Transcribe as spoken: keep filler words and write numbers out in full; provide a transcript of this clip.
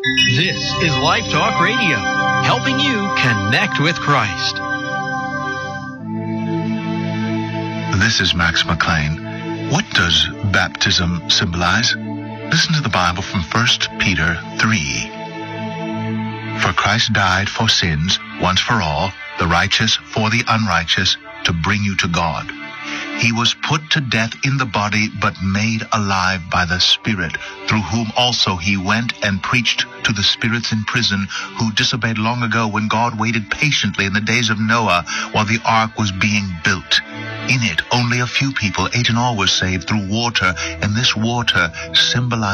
This is Life Talk Radio, helping you connect with Christ. This is Max McLean. What does baptism symbolize? Listen to the Bible from First Peter three. For Christ died for sins, once for all, the righteous for the unrighteous, to bring you to God. He was put to death in the body, but made alive by the Spirit, through whom also he went and preached to the spirits in prison, who disobeyed long ago when God waited patiently in the days of Noah while the ark was being built. In it, only a few people, eight in all, were saved through water, and this water symbolized